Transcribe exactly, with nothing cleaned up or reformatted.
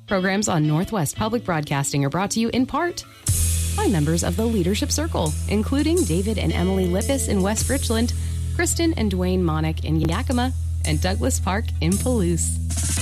Programs on Northwest Public Broadcasting are brought to you in part by members of the Leadership Circle, including David and Emily Lippis in West Richland, Kristen and Dwayne Monick in Yakima, and Douglas Park in Palouse.